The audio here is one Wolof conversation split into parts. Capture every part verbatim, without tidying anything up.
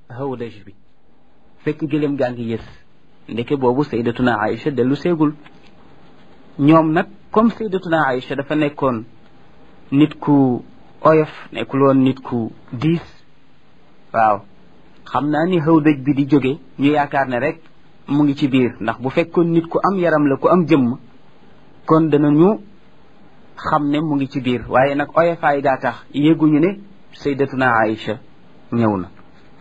hawdaj bi fekk gëléem gaa ngi yës ndeke boobu sayyidatuna Aïcha dellu seegul ñoom nag comme sayyidatuna Aïcha dafa nekkoon nit ku oyof nekkul woon nit ku diis waaw xam naa ni hawdaj bi di jóge ñu yaakaar ne rek mu ngi ci biir ndax bu fekkoon nit ku am yaram la ku am jëmm kon danañu xam ne mu ngi ci biir waaye nag oyofaay gaa tax yéeguñu ne sayyidatuna Aïcha ñëw na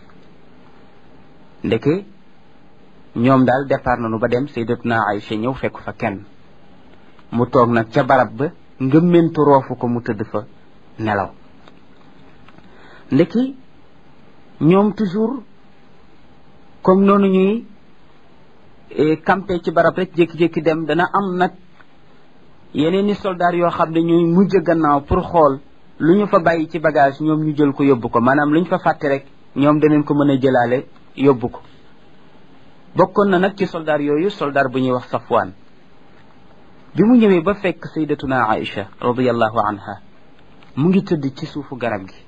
ndeke ñoom daal départ nañu ba dem sayyidatuna Aïcha ñëw fekk fa kenn mu toog nag ca barab ba ngëmmentu roofu ko mu tëdd fa nelaw ndeki ñoom toujours comme noonu ñuy campé ci barab rek jékki-jékki dem dana am nag yeneen i soldaar yoo xam ne ñuy mujj gannaaw pour xool lu ñu fa bàyyi ci bagage ñoom ñu jël ko yóbbu ko maanaam lu ñu fa fàtte rek ñoom danañ ko mën a jëlaale yóbbu ko bokkoon na nag ci soldaar yooyu soldaar bu ñuy wax Safwaan bi mu ñëwee ba fekk sayyidatuna Aïcha radiyallahu anha mu ngi tëdd ci suufu garab gi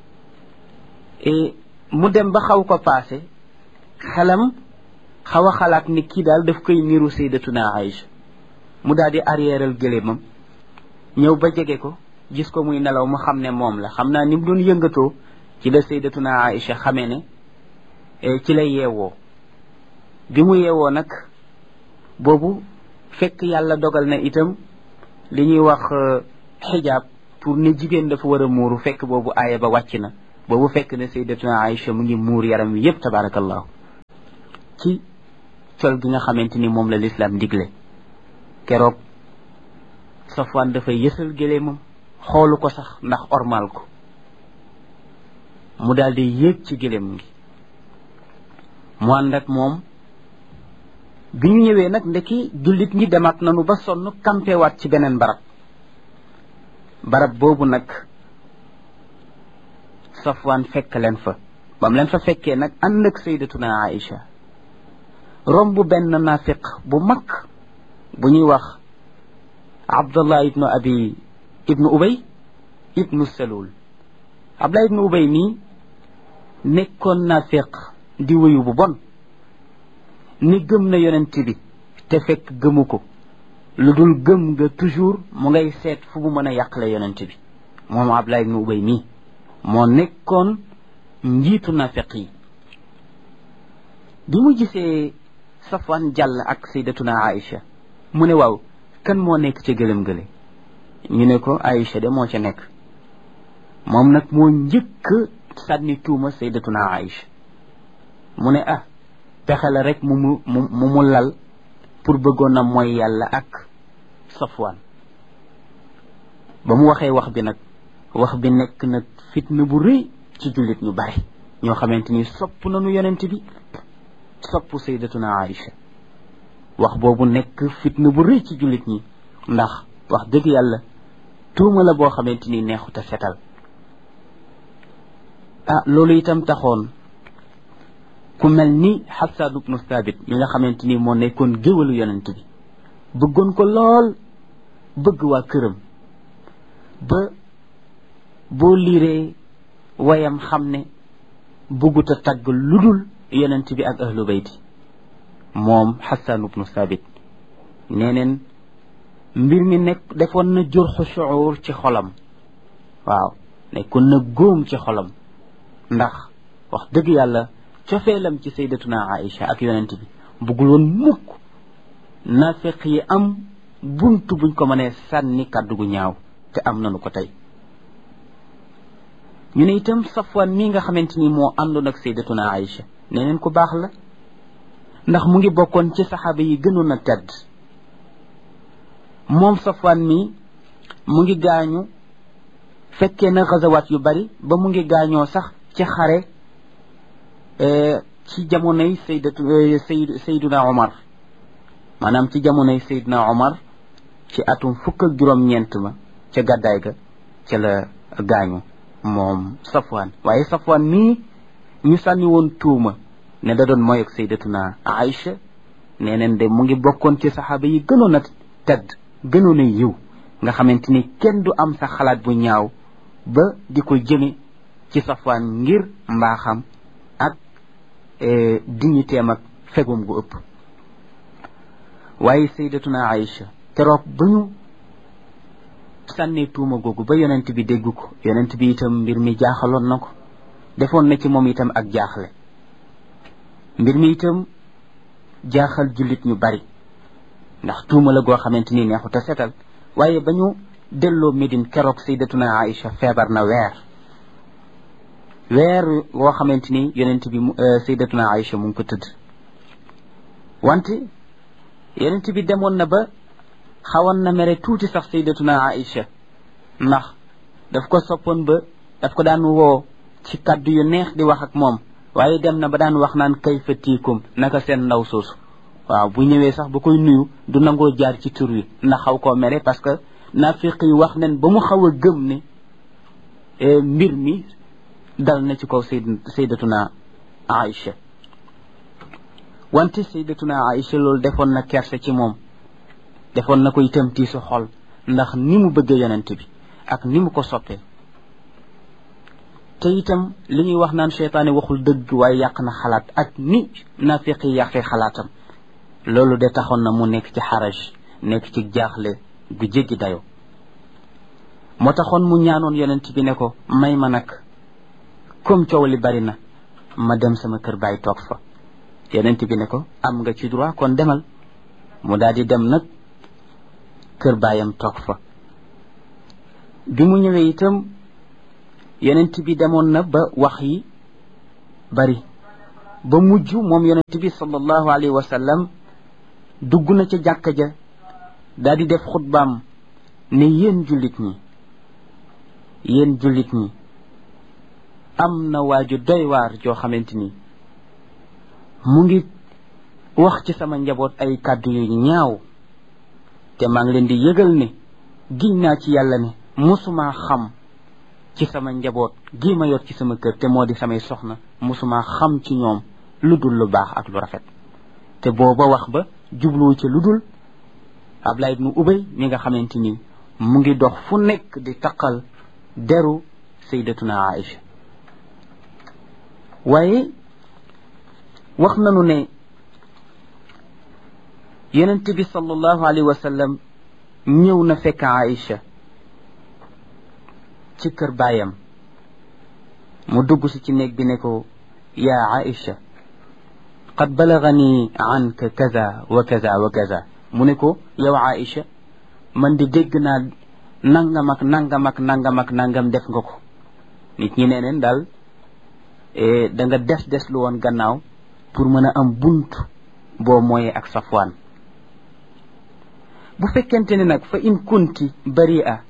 et mu dem ba xaw ko paase xelam xaw a xalaat ni kii daal daf koy niru sayyidatuna Aïcha mu daal di arrièreal gëléemam ñëw ba jege ko gis ko muy nelaw mu xam ne moom la xam naa ni mu doon yëngatoo ci la sayyidatuna Aïcha xamee ne ci la yeewoo bi mu yeewoo nag boobu fekk yàlla dogal na itam li ñuy wax xijaab pour ne jigéen dafa war a muuru fekk boobu aaya ba wàcc na boobu fekk ne sayyidatuna Aïcha mu ngi muur yaram wi yépp tabarakallahu ci col gi nga xamante ni moom la lislaam digle keroog Safwaan dafay yësal gëléemam xoolu ko sax ndax ormal ko mu daal di yéeg ci gëléem gi mu ànd ak moom bi ñu ñëwee nag ndeki jullit ñi demaat nanu ba sonn kampewaat ci beneen barab barab boobu nag Safwaan fekk leen fa bam leen fa fekkee nag ànd ak sayyidatuna Aïcha romb benn naafiq bu mag bu ñuy wax Abdallah ibnu abi ibnu Ubay ibnu Salul Abdallah ibnu Ubay nii nekkoon naafiq di wéyu bu bon ni gëm na yonent bi te fekk gëmu ko lu dul gëm nga toujours mu ngay seet fu mu mën a yàqale yonent bi moom Abdallah ibnu Ubay nii moo nekkoon njiitu naafiq yi bi mu gisee Safwaan jàll ak sayyidatuna Aïcha mu ne waaw kan moo nekk ca gëlëm gële ñu ne ko Aïcha de moo ca nekk moom nag moo njëkk sànni tuuma sayyidatuna Aïcha mu ne ah pexe la rek mu mu mu mu lal pour bëggoon na mooy yàlla ak Safwaan ba mu waxee wax bi nag wax bi nekk nag fitna bu rëy ci jullit ñu bari ñoo xamante ni sopp nañu yonent bi sopp sayyidatuna Aïcha wax boobu nekk fitna bu rëy ci jullit ñi ndax wax dëgg yàlla tuuma la boo xamante ni neexut a setal ah loolu itam taxoon ku mel ni Hassan ibnu Thabit mi nga xamante ni moo nekkoon géwalu yonent bi bëggoon ko lool bëgg waa këram ba boo liiree wayam xam ne bëggut a tagg lu dul yonent bi ak ahlu bayti moom Hassan ibnu Thabit nee neen mbir mi nekk defoon na jurxu shuur ci xolam waaw nekkoon na góom ci xolam ndax wax dëgg yàlla cofeelam ci sayyidatuna Aïcha ak yonent bi bëggul woon mukk naafeq yi am buntu buñ ko mënee sànni kàddu gu ñaaw te am nañu ko tey ñu ne itam Safwaan mii nga xamante ni moo àndoon ak sayyidatuna Aïcha nee neen ku baax la ndax mu ngi bokkoon ci saxaaba yi gënoon a tedd moom Safwaan mii mu ngi gaañu fekkee na gazawaat yu bari ba mu ngi gaañoo sax ci xare ci jamonoy saydatu sayd sayduna Omar maanaam ci jamonoy sayduna Omar ci atum fukk ak juróom-ñeent ma ca gàddaay ga ca la gaañu moom Safwaan waaye Safwaan mii ñu sànni woon tuuma ne da doon mooy ak sayyidatuna Aïcha nee neen de mu ngi bokkoon ci saxaaba yi gënoon a tedd gënoon a yiw nga xamante ni kenn du am sax xalaat bu ñaaw ba di ko jëme ci Safwaan ngir mbaaxam ak dignité am ak fegum gu ëpp waaye sayyidatuna Aïcha keroog ba ñu sànnee tuuma googu ba yonent bi dégg ko yonent bi itam mbir mi jaaxaloon na ko defoon na ci moom itam ak jaaxle mbir mi itam jaaxal jullit ñu bari ndax tuuma la goo xamante ni neexut a setal waaye ba ñu delloo Médine keroog sayyidatuna Aïcha feebar na weer weer woo xamante ni yonent bi sayyidatuna Aïcha mu ngi ko tëdd wante yonent bi demoon na ba xawoon na mere tuuti sax sayyidatuna Aïcha ndax daf ko soppoon ba daf ko daan woo ci kaddu yu neex di wax ak moom waaye dem na ba daan wax naan kayfa tiikum naka seen ndaw soosu waaw bu ñëwee sax ba koy nuyu du nangoo jaar ci tur wi ndax xaw koo mere parce que naafiq yi wax nen ba mu xaw a gëm ne mbir mi dal na ci kaw sayd sayyidatuna Aïcha wante sayyidatuna Aïcha loolu defoon na kerse ci moom defoon na ko itam tiisu xol ndax ni mu bëgg yonent bi ak ni mu ko soppee te itam li ñuy wax naan seytaane waxul dëgg waaye yàq na xalaat ak ni naafiq yi yàqee xalaatam loolu de taxoon na mu nekk ci xaraj nekk ci jaaxle gu jéggi dayo moo taxoon mu ñaanoon yonent bi ne ko may ma nag comme coow li bari na ma dem sama kër baay toog fa yonent bi ne ko am nga ci droit kon demal mu daal di dem nag kër baayam toog fa bi mu ñëwee itam yonent bi demoon na ba wax yi bari ba mujj moom yonent bi sallallahu alayhi wa sallam dugg na ca jàkka ja daal di def xutbaam ne yéen jullit ñi yéen jullit ñi am na waaju doy waar joo xamante ni mu ngi wax ci sama njaboot ay kàddu yu ñaaw te maa ngi leen di yëgal ne giñ naa ci yàlla ne musuma xam ci sama njaboot gi ma yor ci sama kër te moo di samay soxna musuma xam ci ñoom lu dul lu baax ak lu rafet te booba wax ba jubluwu ci lu dul Abdullah ibnu Ubay mi nga xamante ni mu ngi dox fu nekk di taqal deru sayyidatuna Aïcha waaye wax nanu ne yonent bi sallallahu alayhi wa sallam ñëw na fekk Aïcha ci kër baayam mu dugg si ci néeg bi ne ko yaa Aïcha qad balagani anka kaza wa kaza wa kaza mu ne ko yow Aïcha man di dégg naa nangam ak nangam ak nangam ak nangam def nga ko nit ñi nee neen daal da nga des des lu woon gannaaw pour mën a am bunt boo mooyee ak Safwaan bu fekkente ne nag fa in kunti bari'a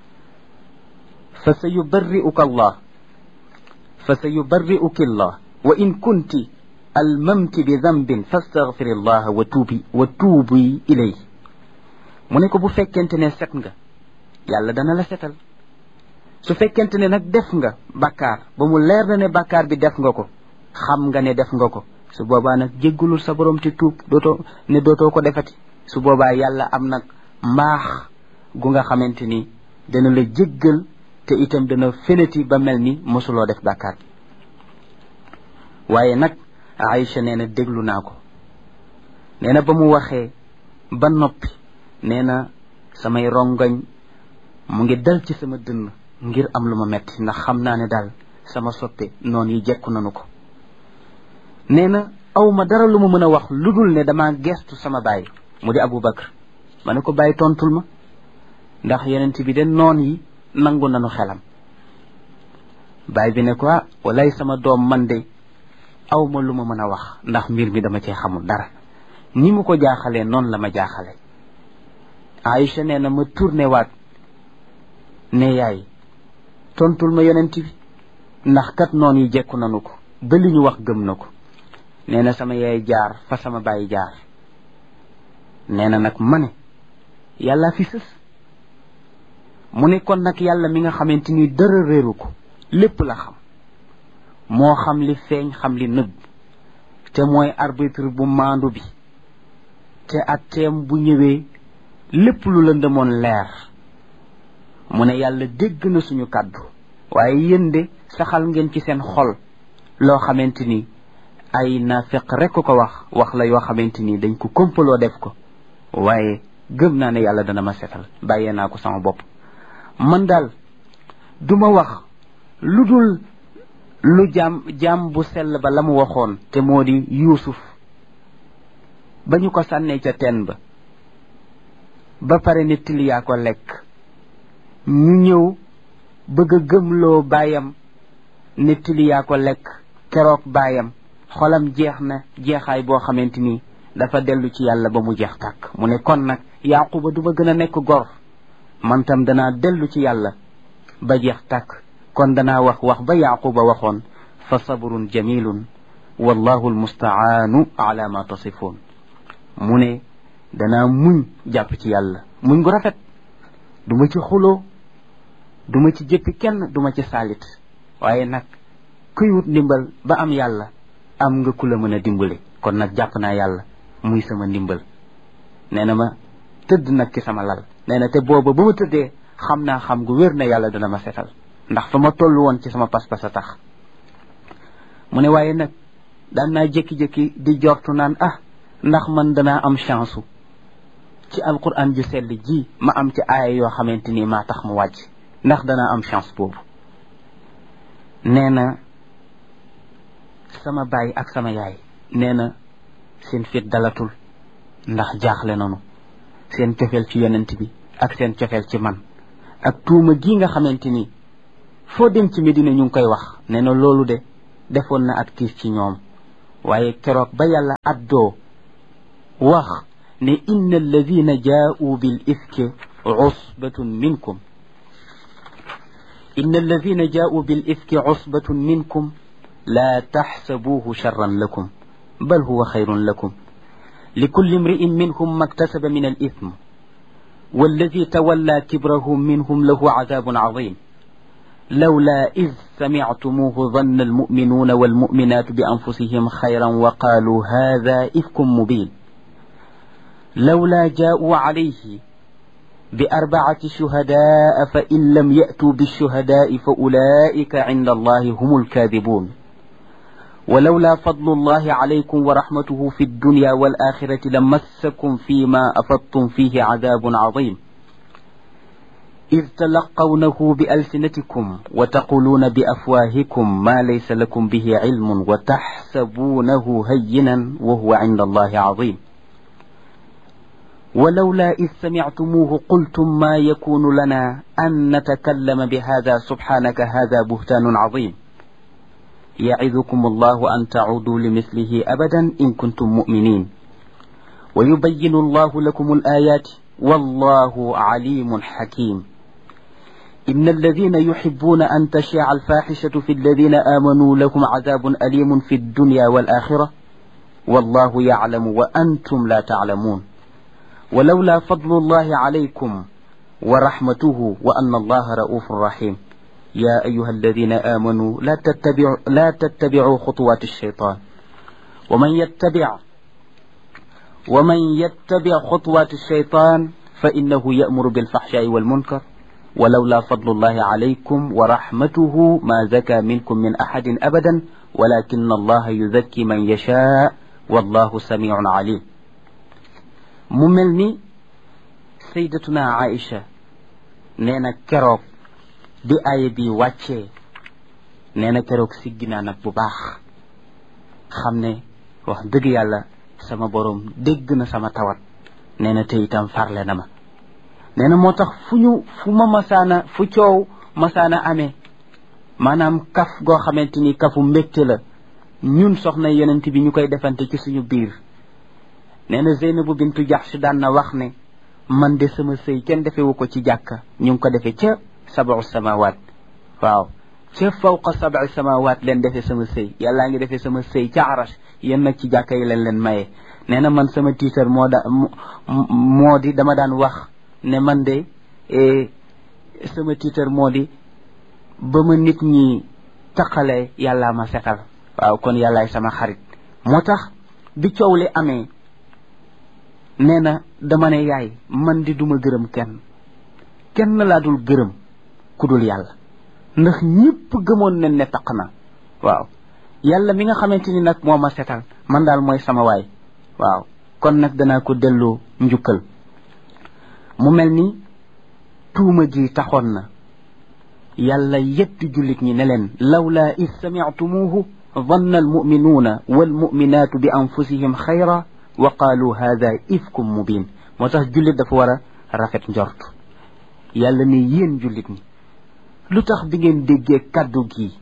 fa sa yubarri'uka Allah fa sa yubarri'uki Allah wa in kunti almamti bi dambin fastaghfiri Allah wa tuubi wa tuubi ilay mu ne ko bu fekkente ne set nga yàlla dana la setal su fekkente ne nag def nga bàkkaar ba mu leer na ne bàkkaar bi def nga ko xam nga ne def nga ko su boobaa nag jéggulul sa borom te tuub dootoo ne dootoo ko defati su boobaa yàlla am nag mbaax gu nga xamante ni dana la jéggal te itam dana feneti ba mel ni mosuloo def bàkkaar bi waaye nag Aïcha nee na déglu naa ko nee na ba mu waxee ba noppi nee na samay rongoñ mu ngi dal ci sama dënn ngir am lu ma metti ndax xam naa ne daal sama soppe noonu yi jekku nanu ko nee na aw ma dara lu ma mën a wax lu dul ne dama gestu sama baay mu di Abu Bakr ma ne ko bàyyi tontul ma ndax yonent bi de noon yi nangu nanu xelam baay bi ne ko ah walay sama doom man de aw ma lu ma mën a wax ndax mbir mi dama cee xamul dara ni mu ko jaaxalee noonu la ma jaaxale Aïcha nee na ma tourné waat ne yaay tontul ma yonent bi ndax kat noon yi jekku nanu ko ba li ñu wax gëm na ko nee na sama yaay jaar fa sama baay jaar nee na nag ma ne yàlla fi sës mu ne kon nag yàlla mi nga xamante ni dara réeru ko lépp la xam moo xam li feeñ xam li nëbb te mooy arbitre bu maandu bi te atteem bu ñëwee lépp lu lëndëmoon leer mu ne yàlla dégg na suñu kàddu waaye yéen de saxal ngeen ci seen xol loo xamante ni ay nafiq rek ko wax wax la yoo xamante ni dañ ko kompaloo def ko waaye gëm naa ne yàlla dana ma setal bàyyee naa ko sama bopp man daal duma wax lu dul lu jaam jaam bu sell ba la mu waxoon te moo di yuusuf ba ñu ko sànnee ca teen ba ba pare ne til yaa ko lekk ñu ñëw bëgg a gëmloo baayam ne til yaa ko lekk keroog baayam xolam jeex na jeexaay boo xamante ni dafa dellu ci yàlla ba mu jeex tàkk mu ne kon nag yaquba du ma gën a nekk gor man tam danaa dellu ci yàlla ba jeex tàkk kon danaa wax wax ba yaquba waxoon fa sabrun jamilun wallahu almustaanu ala ma tasifun mu ne danaa muñ jàpp ci yàlla muñ gu rafet du ma ci xuloo du ma ci jëppi kenn du ma ci saalit waaye nag kuy wut ndimbal ba am yàlla am nga ku la mën a dimbale kon nag jàpp naa yàlla muy sama ndimbal nee na ma tëdd nag ci sama lal nee na te booba ba ma tëddee xam naa xam gu wér na yàlla dana ma setal ndax fa ma toll woon ci sama pas-pas a tax mu ne waaye nag daan naa jékki-jékki di jortu naan ah ndax man danaa am chance ci alquran ju sell ji ma am ci aaya yoo xamante ni maa tax mu wàcc ndax danaa am chance boobu nee na sama baay ak sama yaay nee na seen fit dalatul ndax jaaxle nanu seen cofeel ci yonent bi ak seen cofeel ci man ak tuuma gi nga xamante ni foo dem ci Medina ñu ngi koy wax nee na loolu de defoon na ak tiis ci ñoom waaye keroog ba yàlla addoo wax ne inna alladina jaa'u bil ifki usbatun minkum inna alladina jaa'u bil ifki usbatun minkum la taxsabuuhu charran lakum bal huwa xayrun lakum likulli imri'in minhum maktasaba min al ithm والذي تولى كبره منهم له عذاب عظيم لولا إذ سمعتموه ظن المؤمنون والمؤمنات بأنفسهم خيرا وقالوا هذا إفك مبين لولا جاءوا عليه بأربعة شهداء فإن لم يأتوا بالشهداء فأولئك عند الله هم الكاذبون ولولا فضل الله عليكم ورحمته في الدنيا والآخرة لمسكم فيما أفضتم فيه عذاب عظيم إذ تلقونه بألسنتكم وتقولون بأفواهكم ما ليس لكم به علم وتحسبونه هينا وهو عند الله عظيم ولولا إذ سمعتموه قلتم ما يكون لنا أن نتكلم بهذا سبحانك هذا بهتان عظيم يعظكم الله أن تعودوا لمثله أبدا إن كنتم مؤمنين ويبين الله لكم الآيات والله عليم حكيم إن الذين يحبون أن تشيع الفاحشة في الذين آمنوا لهم عذاب أليم في الدنيا والآخرة والله يعلم وأنتم لا تعلمون ولولا فضل الله عليكم ورحمته وأن الله رؤوف رحيم يا أيها الذين آمنوا لا تتبعوا, لا تتبعوا خطوات الشيطان ومن يتبع ومن يتبع خطوات الشيطان فإنه يأمر بالفحشاء والمنكر ولولا فضل الله عليكم ورحمته ما زكى منكم من أحد أبدا ولكن الله يزكي من يشاء والله سميع عليم مملني سيدتنا عائشة نينا كروك bi aaya bi wàccee nee na keroog siggi naa nag bu baax xam ne wax dëgg yàlla sama borom dégg na sama tawat nee na te itam farle na ma nee na moo tax fu ñu fu ma masaana fu coow masaana amee maanaam kaf goo xamante ni kafu mbégte la ñun soxna yonent bi ñu koy defante ci suñu biir nee na Zeynabu bintu Jaxsh daan na wax ne man de sama sëy kenn defewu ko ci jàkka ñu ngi ko defee ca sabu samawat waaw ca fawqa sabu samawat leen defee sama sëy yàllaa ngi defee sama sëy ca arash yéen nag ci jàkka yi leen leen maye nee na man sama tiitar moo da moo di dama daan wax ne man de sama tiitar moo di ba ma nit ñi taqalee yàllaa ma setal waaw kon yàllaay sama xarit moo tax bi coow li amee nee na dama ne yaay man di duma gërëm kenn kenn laa dul gërëm ku dul yàlla ndax ñëpp gëmoon nañ ne taq na waaw yàlla mi nga xamante ni nag moo ma setal man daal mooy sama waay waaw kon nag danaa ko delloo njukkal mu mel ni tuuma ji taxoon na yàlla yetti jullit ñi ne leen lawlaa id samictumuuhu danna almuminuuna walmuminaatu bi anfusihim xayra wa qaalu haada ifkum mubin moo tax jullit dafa war a rafet njort yàlla ne yéen jullit ñi lu tax bi ngeen déggee kàddu gi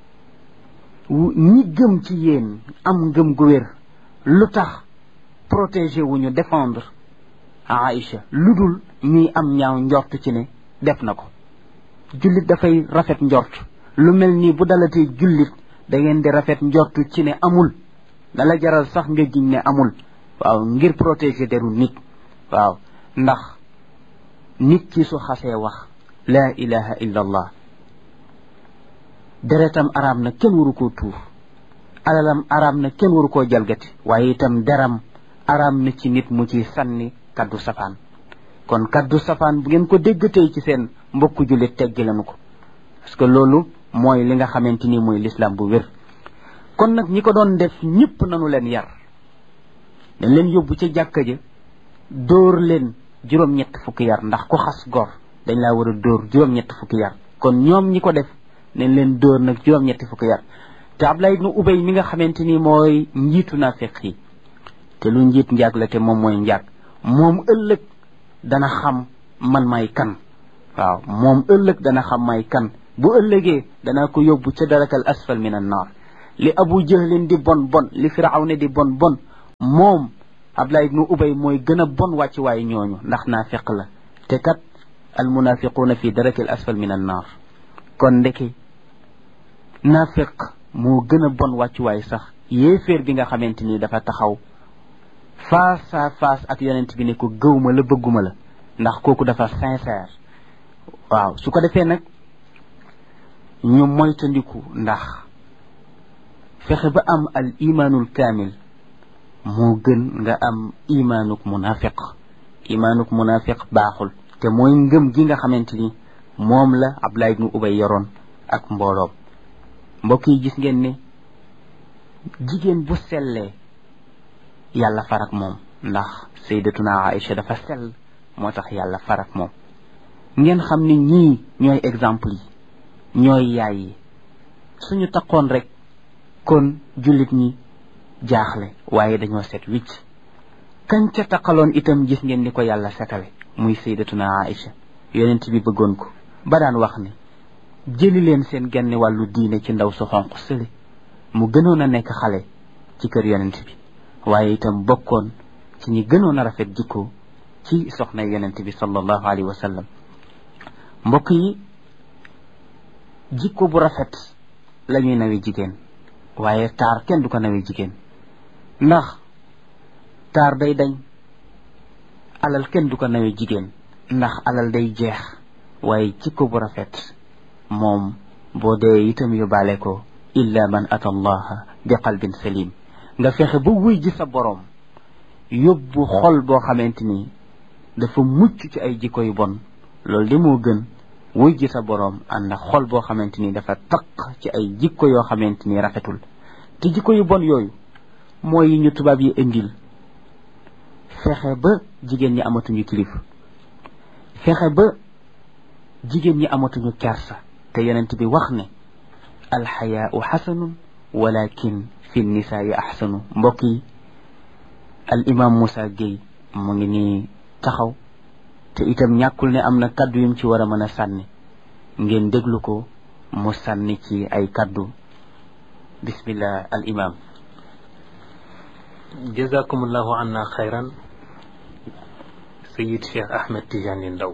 ñi gëm ci yéen am ngëm gu wér lu tax protéger wu ñu défendre Aïcha lu dul ñuy am ñaaw njort ci ne def na ko jullit dafay rafet njort lu mel nii bu dalatee jullit da ngeen di rafet njort ci ne amul dala jaral sax nga giñ ne amul waaw ngir protéger deru nit waaw ndax nit ki su xasee wax laa ilaha illa allah deretam araam na kenn waru koo tuur alalam araam na kenn waru koo jalgati waaye itam deram araam na ci nit mu ci sànni kaddu safaan kon kaddu safaan bu ngeen ko déggatee ci seen mbokku jullit teggi lañu ko parce que loolu mooy li nga xamante ni mooy l'islam bu wér kon nag ñi ko doon def ñëpp nanu leen yar dañ leen yóbbu ca jàkka ja dóor leen juróom-ñett fukki yar ndax ku xas gor dañ laa war a dóor juróom-ñett fukki yar kon ñoom ñi ko def nañ leen dóor nag juróom-ñetti fukki yar te Abdullah ibnu Ubay mi nga xamante ni mooy njiitu naafiq yi te lu njiit njaag la te moom mooy njaag moom ëllëg dana xam man may kan waaw moom ëllëg dana xam may kan bu ëllëgee danaa ko yóbbu ca darakal asfal min an naar li Abu Jahlin di bon bon li Firawna di bon bon moom Abdullah ibnu Ubay mooy gën a bon wàcc waaye ñooñu ndax naafiq la te kat al munafiquuna fi darakil asfal min an naar kon ndeke naafiq moo gën a bon wàccuwaay sax yéeféer bi nga xamante ni dafa taxaw face à face ak yonent bi ne ko gëwma la bëgguma la ndax kooku dafa sincère waaw su ko defee nag ñu moytandiku ndax fexe ba am al imaanul kaamil moo gën nga am imaanuk munafiq imaanuk munafiq baaxul te mooy ngëm gi nga xamante ni moom la Abdullah ibnu Ubay yoroon ak mbooloom mbokk yi gis ngeen ne jigéen bu sellee yàlla farak moom ndax sayyidatuna Aïcha dafa sell moo tax yàlla farak moom ngeen xam ne ñii ñooy exemple yi ñooy yaay yi suñu taqoon rek kon jullit ñi jaaxle waaye dañoo set wicc kañ ca taqaloon itam gis ngeen ni ko yàlla setale muy sayyidatuna Aïcha yonent bi bëggoon ko ba daan wax ne jëli leen seen genn wàllu diine ci ndaw su xonq sële mu gënoon a nekk xale ci kër yonent bi waaye itam bokkoon ci ñi gënoon a rafet jikko ci soxna yonent bi sallallahu alayhi wa sallam mbokk yi jikko bu rafet la ñuy nawe jigéen waaye taar kenn du ko nawe jigéen ndax taar day dañ alal kenn du ko nawe jigéen ndax alal day jeex waaye jikko bu rafet moom boo dee itam yóbbaale ko illa man ata allaha bi qalbin salim nga fexe ba wuy ji sa boroom yóbbu xol boo xamante ni dafa mucc ci ay jikko yu bon loolu de moo gën wuy ji sa boroom ànd ak xol boo xamante ni dafa taq ci ay jikko yoo xamante ni rafetul te jikko yu bon yooyu mooy yi ñu tubaab yi indil fexe ba jigéen ñi amatuñu kilifa fexe ba jigéen ñi amatuñu kersa te yonent bi wax ne alxayaau xasanun walakin fi nisaai axsanu mbokk yi al imam Moussa Gueye mu ngi nii taxaw te itam ñàkkul ne am na kaddu yum ci war a mën a sànni ngeen déglu ko mu sànni ci ay kaddu bismillah al imam jazakumullahu anna xayran sayid Cheikh Ahmed Tidiane Ndaw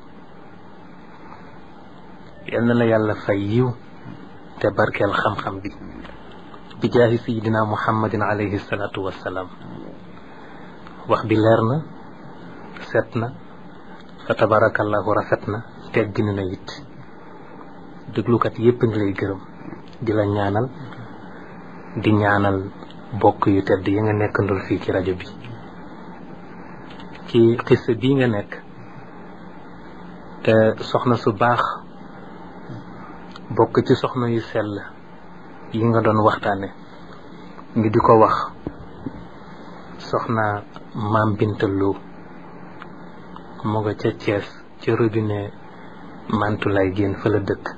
yal na la yàlla fay yiw te barkeel xam-xam bi bi jaahi sayidina muhammadin alayhi salatu wassalaam wax bi leer na set na fa tabarakallahu rafet na teggin na it déglukat yépp ngi lay gërëm di la ñaanal di ñaanal bokk yu tedd yi nga nekkandul fii ci rajo bi ci xissa bii nga nekk soxna su baax bokk ci soxna yu sell yi nga doon waxtaane ñu di ko wax soxna Maam Binta Lo mu nga ca Thiès ci robinet Mantulaay génn fa la dëkk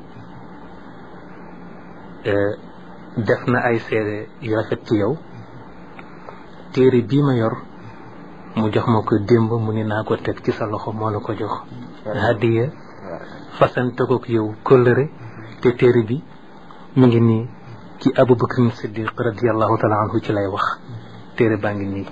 def na ay seede yu rafet ci yow téere bii ma yor mu jox ma ko démb mu ni naa ko teg ci sa loxo moo la ko jox hadiya fasante ko yow kóllëre te téere bi mu ngi nii ci Abubakar Siddiq radiallahu taala anhu ci lay wax téere baa ngi nii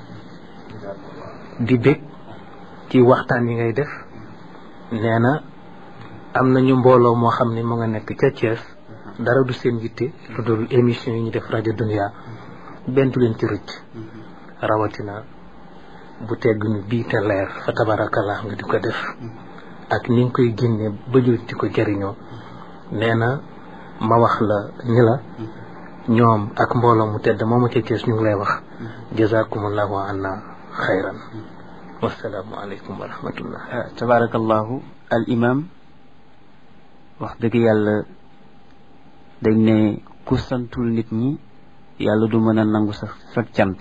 di bég ci waxtaan yi ngay def nee na am nañu mbooloo moo xam ne mu nga nekk ca Thiès dara du seen yitte lu dul émission yi ñu def rajo Dunia benn du leen ci rëcc rawatina bu tegguñu bii te leer fa tabarakallah nga di ko def ak ni nga koy génne ba ñu di ko jëriñoo nee na ma wax la ni la ñoom ak mbooloo mu tedd moomu ca Thiès ñu ngi lay wax jazakumullahu anna xayran wassalaamu aleykum wa rahmatullah. tabarakallahu al imam wax dëgg yàlla dañ ne ku santul nit ñi yàlla du mën a nangu sa sa cant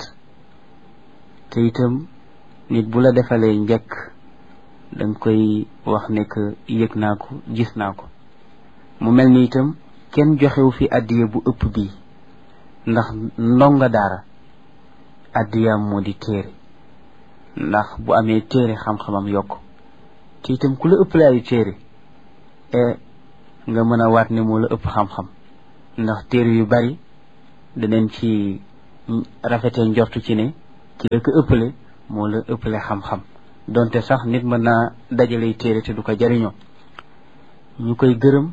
te itam nit bu la defalee njëkk danga koy wax ne que yëg naa ko gis naa ko mu mel ni itam kenn joxewu fi addiya bu ëpp bii ndax ndonga daara addiyaam moo di téere ndax bu amee téere xam-xamam yokk te itam ku la ëpp la ay téere e nga mën a waat ne moo la ëpp xam-xam ndax téere yu bari danañ ci rafetee njortu ci ne ci la ko ëppale moo la ëppale xam-xam donte sax nit mën naa dajalay téere te du ko jariñoo ñu koy gërëm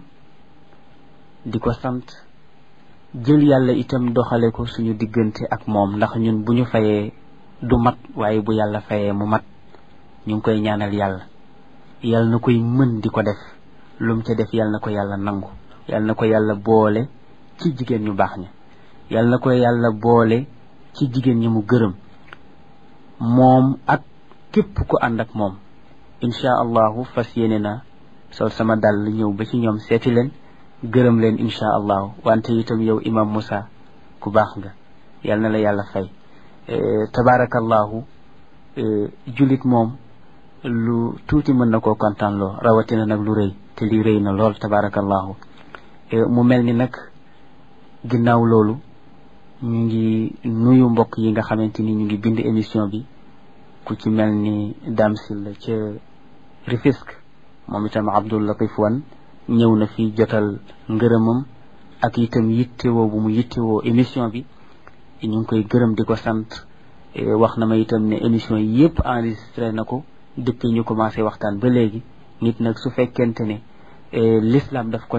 di ko sant jël yàlla itam doxale ko suñu diggante ak moom ndax ñun bu ñu fayee du mat waaye bu yàlla fayee mu mat ñu ngi koy ñaanal yàlla yàlla na koy mën di ko def lum ca def yàlla na ko yàlla nangu yàlla na ko yàlla boole ci jigéen ñu baax ña yàlla na ko yàlla boole ci jigéen ñi mu gërëm moom ak képp ku ànd ak moom insha allahu fas yéene na sol sama dàll ñëw ba ci ñoom seeti leen gërëm leen insha allahu wante itam yow imam Moussa ku baax nga yàlla na la yàlla fay tabarakallahu julit moom lu tuuti mën na koo kontaan loo rawatina nag lu rëy te lii rëy na lool tabarakallahu mu mel ni nag ginnaaw loolu ñu ngi nuyu mbokk yi nga xamante ni ñu ngi bind émission bi ku ci mel ni Dame Sylla ca Rufisque moom itam Abdoul Latif Wan ñëw na fi jotal ngërëmam ak itam yittewoo bu mu yittewoo émission bi ñu ngi koy gërëm di ko sant wax na ma itam ne émission yi yëpp enregistré na ko depuis ñu commencé waxtaan ba léegi nit nag su fekkente ne l'islam daf ko